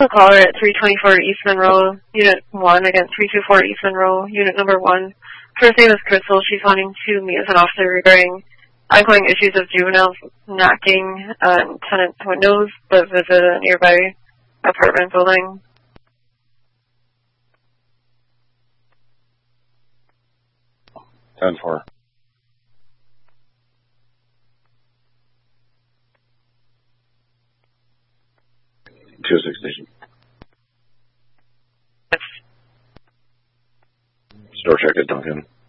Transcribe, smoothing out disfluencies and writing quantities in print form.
Caller at 324 East Monroe, Unit 1 against 324 East Monroe, Unit number 1. First name is Crystal. She's wanting to meet with an officer regarding ongoing issues of juveniles knocking on tenant windows that visit a nearby apartment building. Ten four. Two six station. Store check at Duncan.